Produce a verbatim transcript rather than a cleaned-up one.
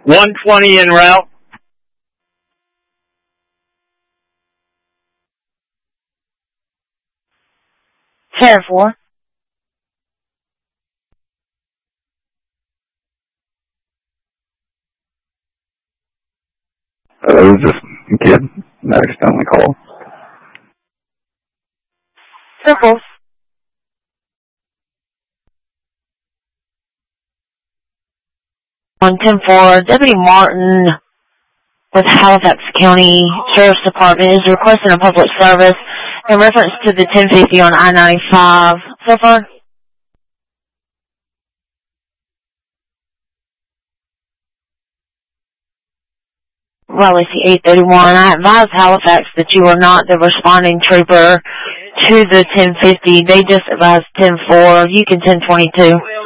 one twenty en route. ten four. Uh, it was just a kid. That accidentally called. Circles. one ten four, Deputy Martin with Halifax County Sheriff's Department is requesting a public service in reference to the ten fifty on I ninety-five. So far? Raleigh C eight thirty-one, I advise Halifax that you are not the responding trooper to the ten fifty. They just advised ten four. You can ten twenty-two.